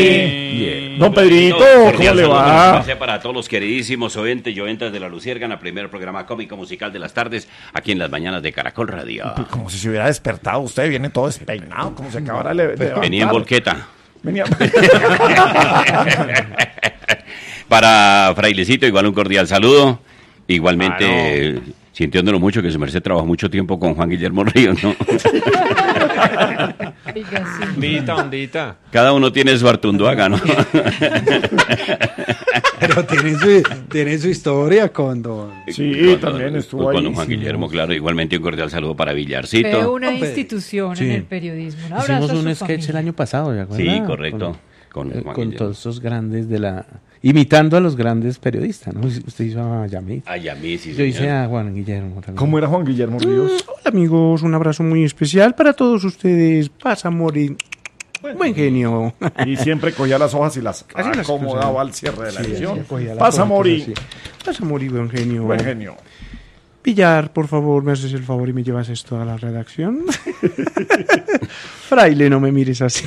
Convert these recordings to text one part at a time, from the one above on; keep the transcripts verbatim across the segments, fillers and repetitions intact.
Bien. Don Pedrito, ¿cómo le va? Para todos los queridísimos oyentes y oyentas de La Luciérgana, primer programa cómico musical de las tardes, aquí en las mañanas de Caracol Radio. Como si se hubiera despertado, usted viene todo despeinado, como se acabara de levantar. Venía en volqueta. Venía. Para Frailecito, igual un cordial saludo. Igualmente, ah, no. sintiéndolo mucho, que su merced trabajó mucho tiempo con Juan Guillermo Ríos, ¿no? Ondita, ondita. Cada uno tiene su Artunduaga, ¿no? Pero tiene su, tiene su historia con don... Sí, con, también estuvo con ahí. Con Juan sí, Guillermo, claro. Igualmente un cordial saludo para Villarcito. Fue una institución sí. en el periodismo. Un abrazo. Hicimos un a sketch familia. el año pasado, ¿de acuerdo? Sí, correcto. Con, con, con, con todos esos grandes de la... Imitando a los grandes periodistas, ¿no? Usted hizo a Yamit. A Yamit, sí, Yo hice a Juan Guillermo también. ¿Cómo era Juan Guillermo Ríos? Mm, hola, amigos. Un abrazo muy especial para todos ustedes. Pasa, Mori. Bueno, buen genio. Y siempre cogía las hojas y las acomodaba al cierre de la sí, edición. Sí, Pasa, Mori. Pasa, Mori, buen genio. Buen genio. Villar, por favor, me haces el favor y me llevas esto a la redacción. Fraile, no me mires así.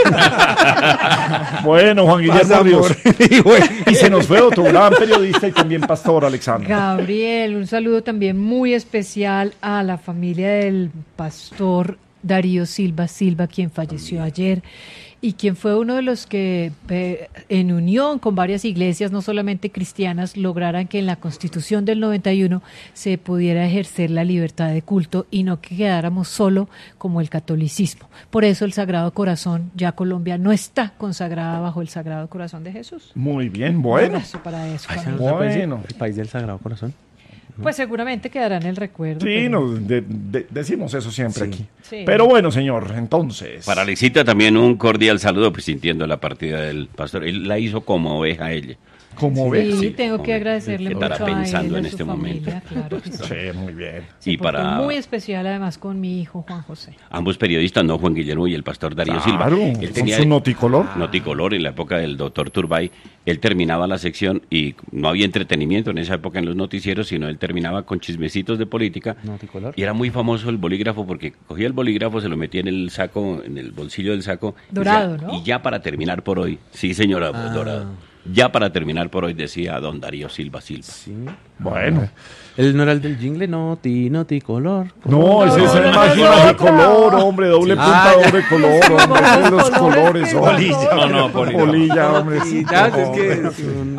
Bueno, Juan Guillermo Ríos. Y se nos fue otro gran periodista y también pastor, Alexandra. Gabriel, un saludo también muy especial a la familia del pastor Darío Silva Silva, quien falleció ayer y quien fue uno de los que en unión con varias iglesias, no solamente cristianas, lograran que en la Constitución del noventa y uno se pudiera ejercer la libertad de culto y no que quedáramos solo como el catolicismo. Por eso el Sagrado Corazón, ya Colombia no está consagrada bajo el Sagrado Corazón de Jesús. Muy bien, bueno. Un abrazo para eso. Ay, bueno. El país del Sagrado Corazón. Pues seguramente quedará en el recuerdo. Sí, pero... nos de, de, decimos eso siempre sí. aquí. Sí. Pero bueno, señor, entonces. Para Alexita también un cordial saludo, pues sintiendo la partida del pastor. Él la hizo como oveja ella. Como sí, ves. Sí, tengo que agradecerle mucho estará pensando a él, en a este familia, momento. claro que sí. Sí, muy bien. Sí, y para muy especial además con mi hijo Juan José. Ambos periodistas, no Juan Guillermo y el pastor Darío claro, Silva. Él tenía su noticolor. Noticolor en la época del doctor Turbay. Él terminaba la sección y no había entretenimiento en esa época en los noticieros, sino él terminaba con chismecitos de política. Noticolor. Y era muy famoso el bolígrafo porque cogía el bolígrafo, se lo metía en el saco, en el bolsillo del saco. Dorado, y ya, ¿no? Y ya para terminar por hoy, sí señora, ah. dorado. Ya para terminar por hoy decía don Darío Silva Silva. Sí. Bueno. ¿El no era el del jingle? Noti, noti, color. No, ese es el mágico color, hombre, doble punta, doble color, hombre, los colores, polilla. No, no, polilla, hombre. Sí, ya, es que...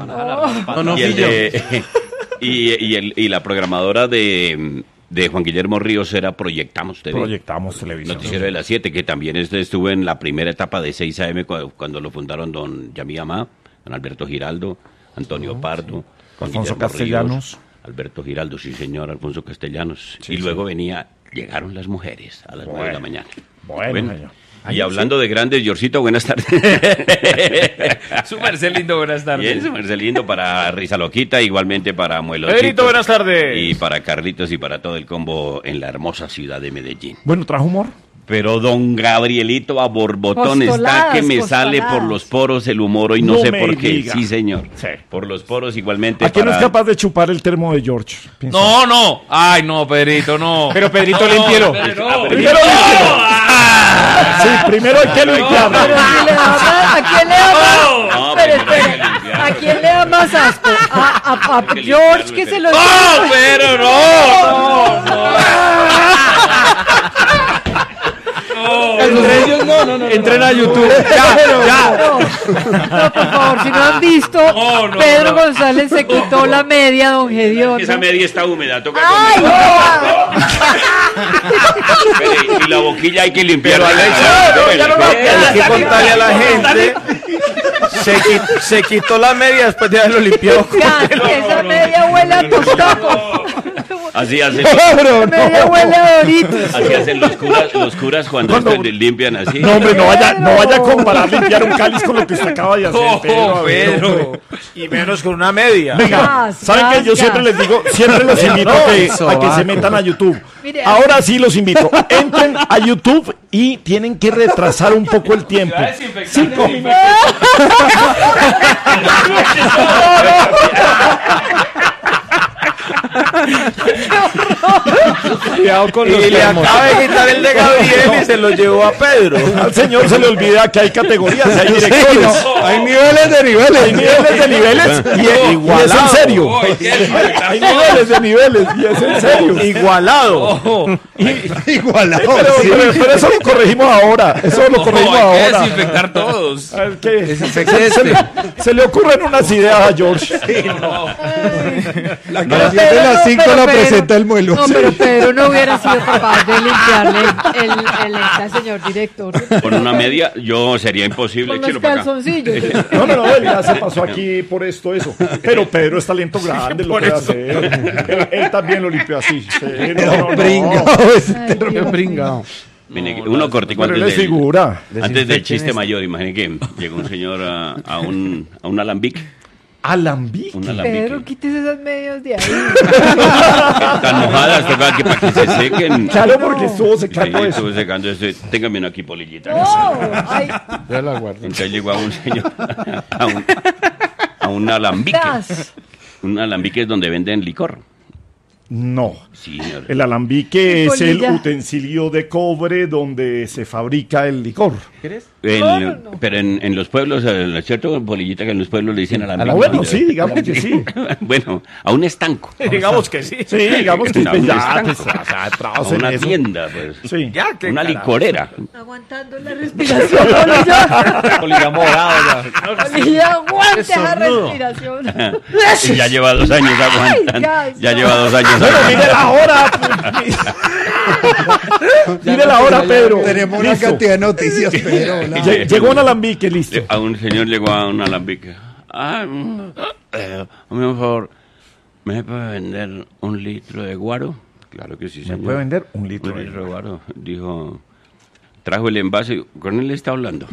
No, no, y, el de, y, y, el, y la programadora de... de Juan Guillermo Ríos era Proyectamos T V. Proyectamos Televisión. Noticiero de las siete, que también estuvo en la primera etapa de seis a eme cuando, cuando lo fundaron don Yamí Amá, don Alberto Giraldo, Antonio oh, Pardo, sí. Alfonso Castellanos. Ríos, Alberto Giraldo, sí señor, Alfonso Castellanos. Sí, y sí. luego venía, llegaron las mujeres a las nueve bueno, de la mañana. Bueno, bueno señor. Y hablando sí. de grandes, Yorcito, buenas tardes. Su merced lindo, buenas tardes. Bien, su merced lindo para Risa Loquita, igualmente para Muelocito. Pedrito, buenas tardes. Y para Carlitos y para todo el combo en la hermosa ciudad de Medellín. Bueno, ¿trajo humor? Pero don Gabrielito a borbotón está que me sale por los poros el humor hoy, no, no sé por qué. Diga. Sí, señor. Sí. Por los poros igualmente. ¿A quién para... es capaz de chupar el termo de George? Piensa. No, no. Ay, no, Pedrito, no. Pero Pedrito, no, limpielo. No, no, primero limpielo. Ah, sí, primero hay que limpiarlo. ¿A quién le da más? No, espere, espere. ¿A quién le da más asco? A, a, a George que se lo... ¡No, pero no! No, no. Entre ellos no, no, no. Entren a YouTube. Ya, ya. No, no, por favor, si no han visto, no, no, Pedro no. González se quitó la media, don Gediondo. Esa media está húmeda, toca ¡ay, no! Y la boquilla hay que limpiarla. Hay que contarle a la gente. Se, quit, se quitó la media después de haberlo limpiado. Ya, no, esa no, media no, huele a tostaco. Así hacen. No, media huele a Doritos. Así hacen los curas, los curas cuando no, no, limpian así. No, hombre, no vaya, no vaya a comparar limpiar un cáliz con lo que usted acaba de hacer. Oh, Pedro, Pedro. Y menos con una media. Venga, ya, ¿saben qué? Yo ya. siempre les digo, siempre los invito no, a que, a que se metan a YouTube. Mire, ahora sí los invito. Entren a YouTube y tienen que retrasar un poco el tiempo. Cinco minutos. Cuidado con y los le termos. acaba de quitar el de Gabriel y se lo llevó a Pedro. Al señor se le olvida que hay categorías, hay directores. Sí, no, hay niveles de niveles. Hay niveles de niveles y, es- y es en serio. Hay niveles de niveles y es en serio. Igualado. Igualado. Pero, sí. pero- pero eso lo corregimos ahora. Eso lo corregimos hay que ahora. desinfectar todos. A ver, ¿qué? Se, se le, se le ocurren unas ideas a George. La Pero canción de Pedro, las cinco pero la Pedro- presenta el muelo. No, pero Pedro no hubiera sido capaz de limpiarle el, el, el, al señor director. Con una media, yo sería imposible. Con los échelo para acá. calzoncillos. No, no, no, él ya se pasó aquí por esto, eso. Pero Pedro es talento grande, lo puede hacer. Él, él también lo limpió así. Sí, no, no, no. Pringao, ese Ay, perro, Dios qué pringao. mío. Mire, uno cortico Pero él antes es del, figura. antes del chiste mayor. Imagínate que llegó un señor a, a un, a un alambique. Alambique. Un Pedro, alambique. quítese esas medias de ahí. Están mojadas, toca que para que se sequen. Claro, porque estuvo Sí, secando eso. estuve secando eso. Téngame una aquí, polillita. No, ay, Ya la guardo. Entonces llegó a un señor a un, a un alambique. gas. Un alambique es donde venden licor. No. Sí, señor. El alambique Sí, es el polilla. utensilio de cobre donde se fabrica el licor. En- No, no, no. Pero en, en los pueblos, eh, ¿es cierto, polillita, que en los pueblos le dicen alambique? Ah, bueno, sí, digamos que sí. Bueno, a un estanco. Digamos que sí. Sí, digamos que A un ya, estanco. pues, o sea, A entrados en una eso. tienda, pues. Sí. Ya, qué Una carajo. licorera. Aguantando la respiración, Polilla. Polilla morado ya. Polilla, aguante esa sornudo. respiración. Y ya lleva dos años aguantando. gas, Ya no. lleva dos años Bueno, mire aguantando. la hora. Mire la hora, Pedro. Tenemos una Listo. cantidad de noticias, pero hola. Lle- Llegó un alambique, listo. A un señor llegó a un alambique. Ah, mm, eh, hazme un favor, ¿me puede vender un litro de guaro? Claro que sí, señor. puede vender un litro Un de litro de guaro. Dijo, trajo el envase. ¿Con él está hablando?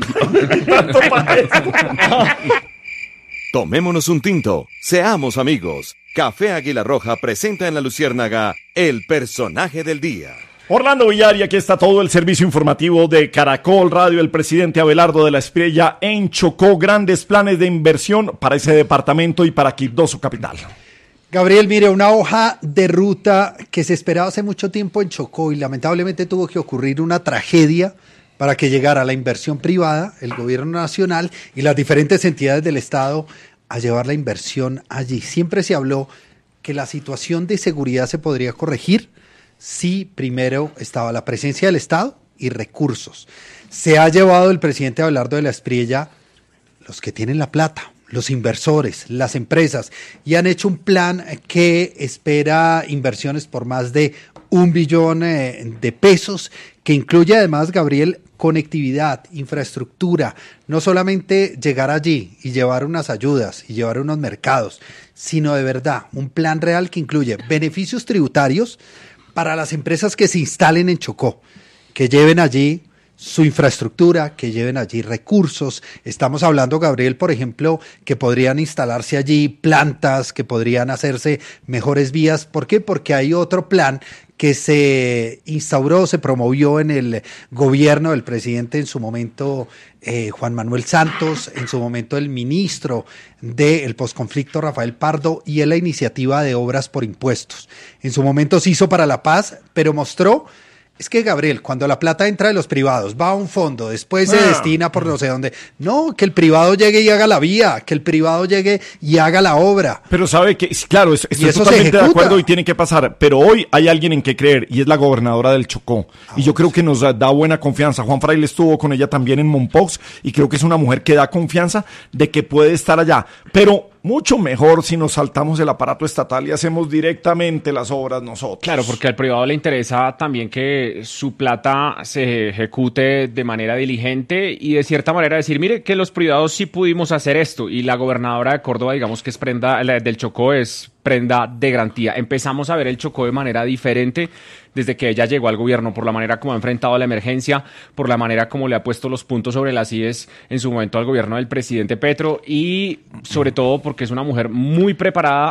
Tomémonos un tinto, seamos amigos. Café Águila Roja presenta en La Luciérnaga el personaje del día. Orlando Villar, y aquí está todo el servicio informativo de Caracol Radio. El presidente Abelardo de la Espriella en Chocó, grandes planes de inversión para ese departamento y para Quibdó, su capital. Gabriel, mire, una hoja de ruta que se esperaba hace mucho tiempo en Chocó y lamentablemente tuvo que ocurrir una tragedia para que llegara la inversión privada, el gobierno nacional y las diferentes entidades del Estado a llevar la inversión allí. Siempre se habló que la situación de seguridad se podría corregir si primero estaba la presencia del Estado y recursos. Se ha llevado el presidente Abelardo de la Espriella los que tienen la plata, los inversores, las empresas, y han hecho un plan que espera inversiones por más de un billón eh, de pesos, que incluye además, Gabriel, conectividad, infraestructura, no solamente llegar allí y llevar unas ayudas y llevar unos mercados, sino de verdad un plan real que incluye beneficios tributarios para las empresas que se instalen en Chocó, que lleven allí su infraestructura, que lleven allí recursos. Estamos hablando, Gabriel, por ejemplo, que podrían instalarse allí plantas, que podrían hacerse mejores vías. ¿Por qué? Porque hay otro plan que se instauró, se promovió en el gobierno del presidente en su momento, eh, Juan Manuel Santos, en su momento el ministro del posconflicto, Rafael Pardo, y en la iniciativa de obras por impuestos. En su momento se hizo para la paz, pero mostró. Es que, Gabriel, cuando la plata entra de los privados, va a un fondo, después se Ah. destina por no sé dónde. No, que el privado llegue y haga la vía, que el privado llegue y haga la obra. Pero sabe que, claro, es- estoy eso se totalmente de ejecuta. acuerdo y tiene que pasar, pero hoy hay alguien en que creer y es la gobernadora del Chocó. Y yo creo que nos da, da buena confianza. Juan Fraile estuvo con ella también en Mompox y creo que es una mujer que da confianza de que puede estar allá. Pero mucho mejor si nos saltamos el aparato estatal y hacemos directamente las obras nosotros. Claro, porque al privado le interesa también que su plata se ejecute de manera diligente y de cierta manera decir, mire, que los privados sí pudimos hacer esto, y la gobernadora de Córdoba, digamos que es prenda, la del Chocó es prenda de garantía. Empezamos a ver el Chocó de manera diferente desde que ella llegó al gobierno, por la manera como ha enfrentado la emergencia, por la manera como le ha puesto los puntos sobre las íes en su momento al gobierno del presidente Petro, y sobre todo porque es una mujer muy preparada,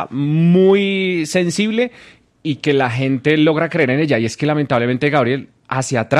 muy sensible, y que la gente logra creer en ella. Y es que lamentablemente, Gabriel, hacia atrás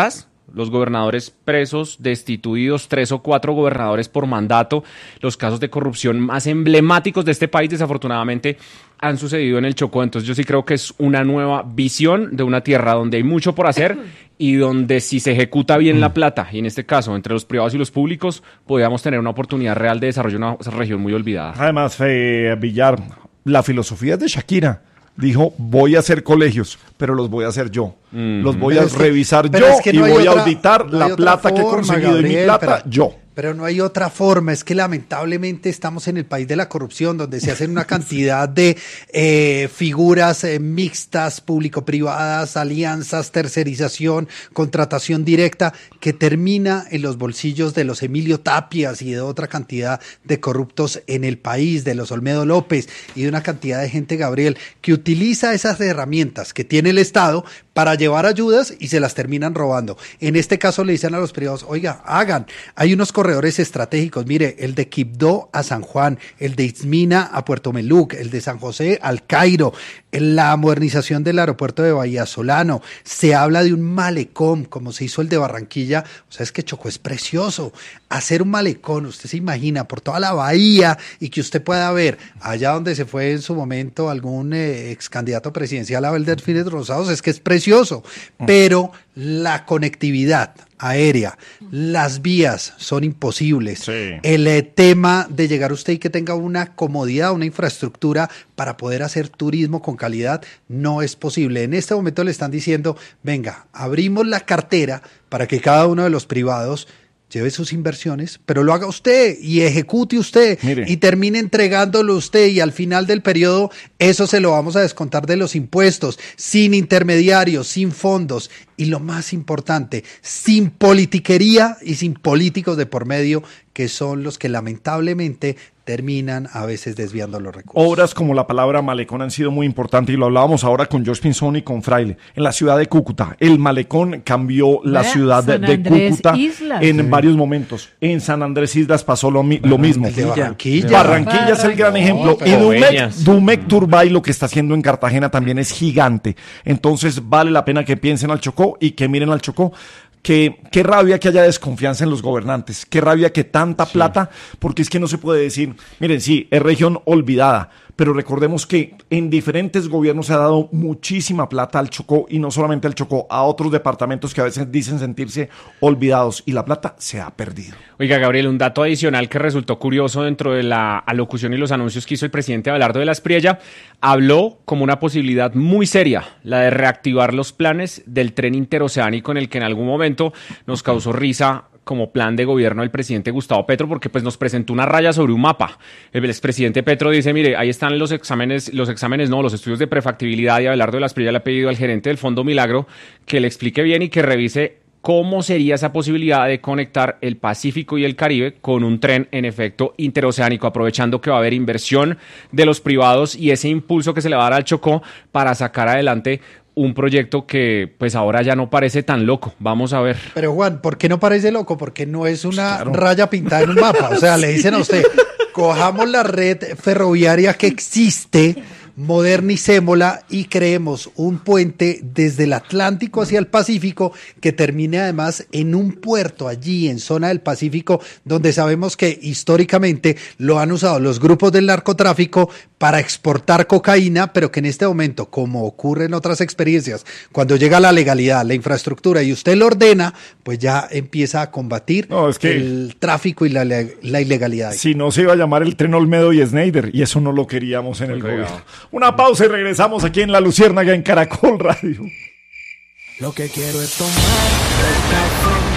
los gobernadores presos, destituidos, tres o cuatro gobernadores por mandato. Los casos de corrupción más emblemáticos de este país, desafortunadamente, han sucedido en el Chocó. Entonces yo sí creo que es una nueva visión de una tierra donde hay mucho por hacer y donde si se ejecuta bien la plata, y en este caso entre los privados y los públicos, podríamos tener una oportunidad real de desarrollo en una región muy olvidada. Además, eh, Villar, la filosofía es de Shakira. Dijo, voy a hacer colegios, pero los voy a hacer yo. Mm. Los voy pero a es revisar que, yo es que no y voy otra, a auditar no la plata forma, que he conseguido Gabriel, en mi plata, pero, yo. Pero no hay otra forma. Es que lamentablemente estamos en el país de la corrupción, donde se hacen una cantidad de eh, figuras eh, mixtas, público-privadas, alianzas, tercerización, contratación directa, que termina en los bolsillos de los Emilio Tapias y de otra cantidad de corruptos en el país, de los Olmedo López y de una cantidad de gente, Gabriel, que utiliza esas herramientas que tiene el Estado para llevar ayudas y se las terminan robando. En este caso le dicen a los privados, oiga, hagan, hay unos corredores estratégicos, mire, el de Quibdó a San Juan, el de Itzmina a Puerto Meluc, el de San José al Cairo, la modernización del aeropuerto de Bahía Solano, se habla de un malecón, como se hizo el de Barranquilla, o sea, es que Chocó es precioso, hacer un malecón, usted se imagina, por toda la bahía, y que usted pueda ver, allá donde se fue en su momento algún eh, ex candidato presidencial, Abel Delfines Rosados, es que es precioso, pero la conectividad aérea, las vías son imposibles. Sí. El eh, tema de llegar usted y que tenga una comodidad, una infraestructura para poder hacer turismo con calidad no es posible. En este momento le están diciendo, venga, abrimos la cartera para que cada uno de los privados lleve sus inversiones, pero lo haga usted y ejecute usted. Mire. Y termine entregándolo usted y al final del periodo eso se lo vamos a descontar de los impuestos, sin intermediarios, sin fondos y lo más importante, sin politiquería y sin políticos de por medio que son los que lamentablemente terminan a veces desviando los recursos. Obras como la palabra malecón han sido muy importantes y lo hablábamos ahora con George Pinzón y con Fraile. En la ciudad de Cúcuta, el malecón cambió la Vea, ciudad de, de Cúcuta Islas. en sí. varios momentos. En San Andrés Islas pasó lo, mi, lo mismo. De Barranquilla. Barranquilla Barranquilla es el gran ejemplo. No, y Dumec, Dumec Turbay lo que está haciendo en Cartagena también es gigante. Entonces vale la pena que piensen al Chocó y que miren al Chocó. Que, qué rabia que haya desconfianza en los gobernantes, qué rabia que tanta sí. plata, porque es que no se puede decir, miren, sí, es región olvidada, pero recordemos que en diferentes gobiernos se ha dado muchísima plata al Chocó, y no solamente al Chocó, a otros departamentos que a veces dicen sentirse olvidados, y la plata se ha perdido. Oiga, Gabriel, un dato adicional que resultó curioso dentro de la alocución y los anuncios que hizo el presidente Abelardo de la Espriella, habló como una posibilidad muy seria, la de reactivar los planes del tren interoceánico en el que en algún momento nos causó risa como plan de gobierno del presidente Gustavo Petro, porque pues nos presentó una raya sobre un mapa. El expresidente Petro dice, mire, ahí están los exámenes, los exámenes no, los estudios de prefactibilidad, y Abelardo de la Espriella le ha pedido al gerente del Fondo Milagro que le explique bien y que revise cómo sería esa posibilidad de conectar el Pacífico y el Caribe con un tren, en efecto, interoceánico, aprovechando que va a haber inversión de los privados y ese impulso que se le va a dar al Chocó para sacar adelante un proyecto que pues ahora ya no parece tan loco. Vamos a ver. Pero Juan, ¿por qué no parece loco? Porque no es una claro. raya pintada en un mapa. O sea, le dicen a usted, cojamos la red ferroviaria que existe, modernicémosla y creemos un puente desde el Atlántico hacia el Pacífico que termine además en un puerto allí en zona del Pacífico donde sabemos que históricamente lo han usado los grupos del narcotráfico para exportar cocaína, pero que en este momento, como ocurre en otras experiencias, cuando llega la legalidad, la infraestructura y usted lo ordena, pues ya empieza a combatir no, es que el tráfico y la, la ilegalidad. Si no se iba a llamar el tren Olmedo y Schneider, y eso no lo queríamos en el gobierno. Una pausa y regresamos aquí en La Luciérnaga en Caracol Radio. Lo que quiero es tomar el café.